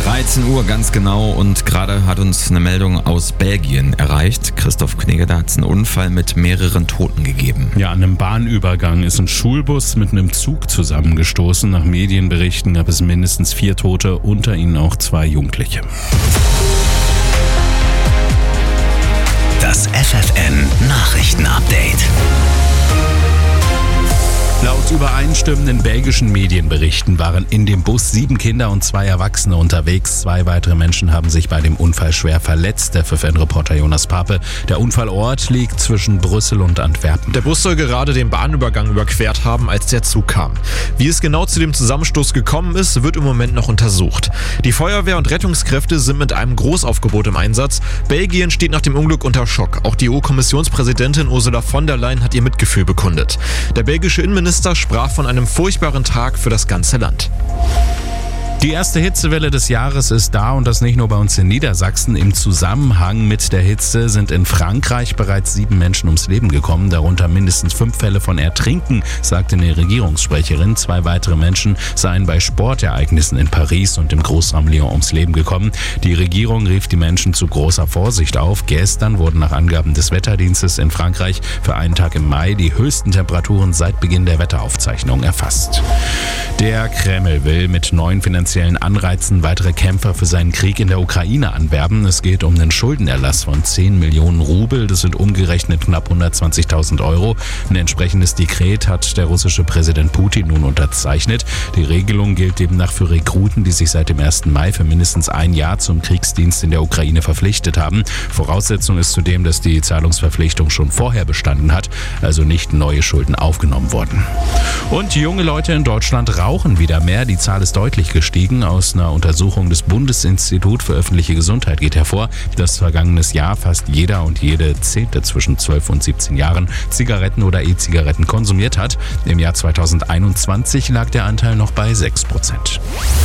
13 Uhr ganz genau und gerade hat uns eine Meldung aus Belgien erreicht. Christoph Knege, da hat es einen Unfall mit mehreren Toten gegeben. Ja, an einem Bahnübergang ist ein Schulbus mit einem Zug zusammengestoßen. Nach Medienberichten gab es mindestens 4 Tote, unter ihnen auch 2 Jugendliche. Das FFN-Nachrichten-Update. Laut übereinstimmenden belgischen Medienberichten waren in dem Bus 7 Kinder und 2 Erwachsene unterwegs. 2 weitere Menschen haben sich bei dem Unfall schwer verletzt. Der FFN-Reporter Jonas Pape. Der Unfallort liegt zwischen Brüssel und Antwerpen. Der Bus soll gerade den Bahnübergang überquert haben, als der Zug kam. Wie es genau zu dem Zusammenstoß gekommen ist, wird im Moment noch untersucht. Die Feuerwehr und Rettungskräfte sind mit einem Großaufgebot im Einsatz. Belgien steht nach dem Unglück unter Schock. Auch die EU-Kommissionspräsidentin Ursula von der Leyen hat ihr Mitgefühl bekundet. Der belgische Innenminister sprach von einem furchtbaren Tag für das ganze Land. Die erste Hitzewelle des Jahres ist da und das nicht nur bei uns in Niedersachsen. Im Zusammenhang mit der Hitze sind in Frankreich bereits 7 Menschen ums Leben gekommen, darunter mindestens 5 Fälle von Ertrinken, sagte eine Regierungssprecherin. 2 weitere Menschen seien bei Sportereignissen in Paris und im Großraum Lyon ums Leben gekommen. Die Regierung rief die Menschen zu großer Vorsicht auf. Gestern wurden nach Angaben des Wetterdienstes in Frankreich für einen Tag im Mai die höchsten Temperaturen seit Beginn der Wetteraufzeichnung erfasst. Der Kreml will mit neuen finanziellen Anreizen weitere Kämpfer für seinen Krieg in der Ukraine anwerben. Es geht um einen Schuldenerlass von 10 Millionen Rubel. Das sind umgerechnet knapp 120.000 Euro. Ein entsprechendes Dekret hat der russische Präsident Putin nun unterzeichnet. Die Regelung gilt demnach für Rekruten, die sich seit dem 1. Mai für mindestens ein Jahr zum Kriegsdienst in der Ukraine verpflichtet haben. Voraussetzung ist zudem, dass die Zahlungsverpflichtung schon vorher bestanden hat, also nicht neue Schulden aufgenommen wurden. Und junge Leute in Deutschland rauchen wieder mehr. Die Zahl ist deutlich gestiegen. Aus einer Untersuchung des Bundesinstituts für öffentliche Gesundheit geht hervor, dass vergangenes Jahr fast jeder und jede 10. zwischen 12 und 17 Jahren Zigaretten oder E-Zigaretten konsumiert hat. Im Jahr 2021 lag der Anteil noch bei 6%.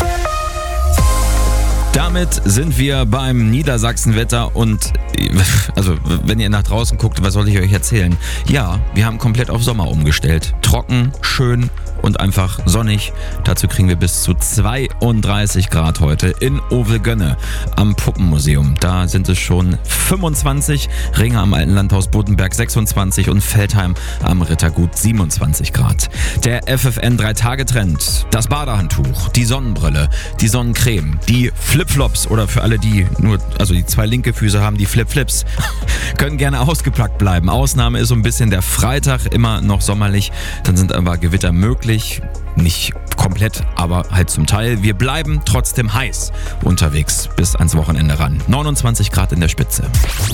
Damit sind wir beim Niedersachsenwetter und also wenn ihr nach draußen guckt, was soll ich euch erzählen? Ja, wir haben komplett auf Sommer umgestellt. Trocken, schön und einfach sonnig. Dazu kriegen wir bis zu 32 Grad heute in Ovelgönne am Puppenmuseum. Da sind es schon 25, Ringe am Alten Landhaus Buddenberg 26 und Veltheim am Rittergut 27 Grad. Der FFN 3-Tage-Trend, das Badehandtuch, die Sonnenbrille, die Sonnencreme, die Flipflops oder für alle, die nur, also die 2 linke Füße haben, die Flipflips, können gerne ausgepackt bleiben. Ausnahme ist so ein bisschen der Freitag, immer noch sommerlich, dann sind aber Gewitter möglich. Nicht komplett, aber halt zum Teil. Wir bleiben trotzdem heiß unterwegs bis ans Wochenende ran. 29 Grad in der Spitze.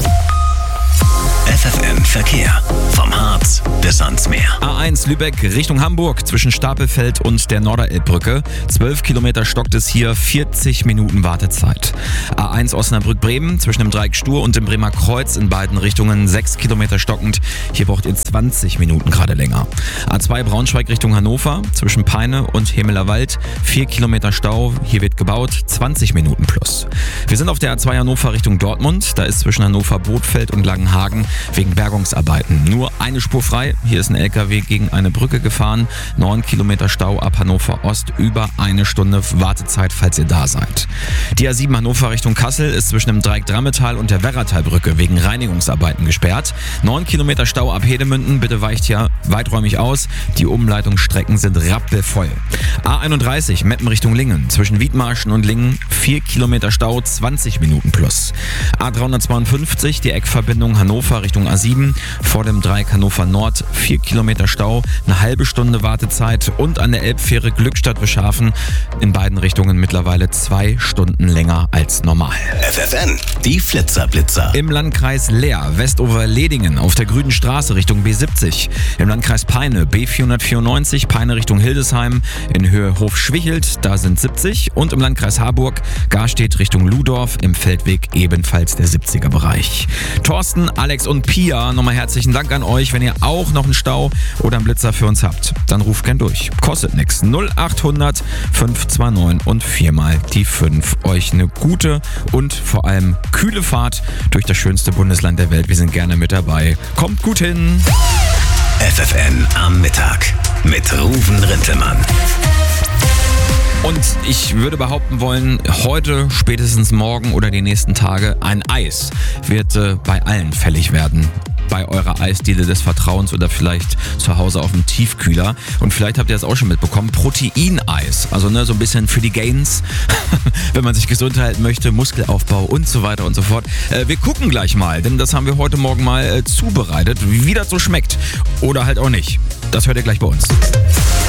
FFN Verkehr. Vom Harz bis ans Meer. A1 Lübeck Richtung Hamburg zwischen Stapelfeld und der Norderelbbrücke. 12 Kilometer stockt es hier, 40 Minuten Wartezeit. A1 Osnabrück-Bremen zwischen dem Dreieck Stur und dem Bremer Kreuz in beiden Richtungen 6 Kilometer stockend. Hier braucht ihr 20 Minuten gerade länger. A2 Braunschweig Richtung Hannover zwischen Peine und Hemelerwald. 4 Kilometer Stau, hier wird gebaut, 20 Minuten plus. Wir sind auf der A2 Hannover Richtung Dortmund. Da ist zwischen Hannover-Bothfeld und Langenhagen wegen Bergungsarbeiten nur eine Spur frei. Hier ist ein LKW gegen eine Brücke gefahren. 9 Kilometer Stau ab Hannover Ost, über 1 Stunde Wartezeit, falls ihr da seid. Die A7 Hannover Richtung Kassel ist zwischen dem Dreieck Drammetal und der Werratalbrücke wegen Reinigungsarbeiten gesperrt. 9 Kilometer Stau ab Hedemünden, bitte weicht hier weiträumig aus. Die Umleitungsstrecken sind rappelvoll. A31 Meppen Richtung Lingen zwischen Wiedmarschen und Lingen 4 Kilometer Stau, 20 Minuten plus. A352 die Eckverbindung Hannover Richtung A7 vor dem Dreieck Hannover Nord 4 Kilometer Stau, eine halbe Stunde Wartezeit und an der Elbfähre Glückstadt-Bescharfen in beiden Richtungen mittlerweile 2 Stunden länger als normal. FFN, die Flitzer-Blitzer. Im Landkreis Leer, Westover-Ledingen auf der Grünen Straße Richtung B70. Im Landkreis Peine, B494, Peine Richtung Hildesheim in Höhe Hofschwichelt, da sind 70. Und im Landkreis Harburg, Garstedt Richtung Ludorf, im Feldweg ebenfalls der 70er-Bereich. Thorsten, Alex und Pia, nochmal herzlichen Dank an euch. Wenn ihr auch noch einen Stau oder einen Blitzer für uns habt, dann ruft gern durch. Kostet nichts. 0800 529 und 4 mal die 5. Euch eine gute und vor allem kühle Fahrt durch das schönste Bundesland der Welt. Wir sind gerne mit dabei. Kommt gut hin. FFN am Mittag mit Ruven Rintelmann. Und ich würde behaupten wollen, heute, spätestens morgen oder die nächsten Tage, ein Eis wird bei allen fällig werden. Bei eurer Eisdiele des Vertrauens oder vielleicht zu Hause auf dem Tiefkühler. Und vielleicht habt ihr das auch schon mitbekommen, Proteineis. Also so ein bisschen für die Gains, wenn man sich gesund halten möchte, Muskelaufbau und so weiter und so fort. Wir gucken gleich mal, denn das haben wir heute Morgen mal zubereitet, wie das so schmeckt. Oder halt auch nicht. Das hört ihr gleich bei uns.